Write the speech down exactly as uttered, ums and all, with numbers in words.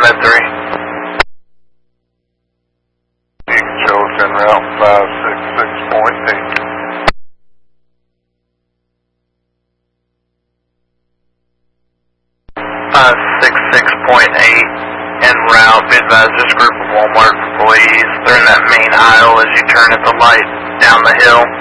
Med three. You can show us en route five six six point eight. five six six point eight en route. Be advised, this group of Walmart employees, they're in that main aisle as you turn at the light down the hill.